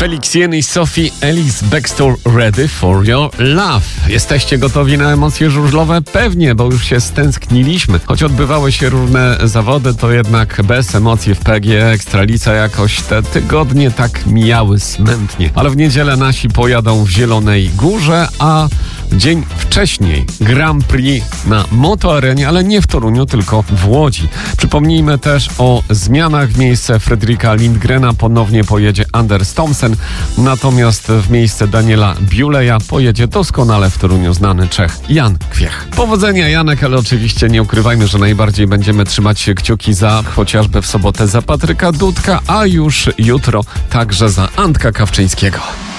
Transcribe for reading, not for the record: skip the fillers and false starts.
Felix Jen i Sophie Ellis Bextor, Ready for Your Love. Jesteście gotowi na emocje żużlowe? Pewnie, bo już się stęskniliśmy. Choć odbywały się różne zawody, to jednak bez emocji w PGE Ekstralisa jakoś te tygodnie tak mijały smętnie. Ale w niedzielę nasi pojadą w Zielonej Górze, a dzień wcześniej Grand Prix na Motoarenie, ale nie w Toruniu, tylko w Łodzi. Przypomnijmy też o zmianach. W miejsce Fredrika Lindgrena ponownie pojedzie Anders Thomsen, natomiast w miejsce Daniela Biuleja pojedzie doskonale w Toruniu znany Czech Jan Kwiech. Powodzenia, Janek, ale oczywiście nie ukrywajmy, że najbardziej będziemy trzymać kciuki za chociażby w sobotę za Patryka Dudka, a już jutro także za Antka Kawczyńskiego.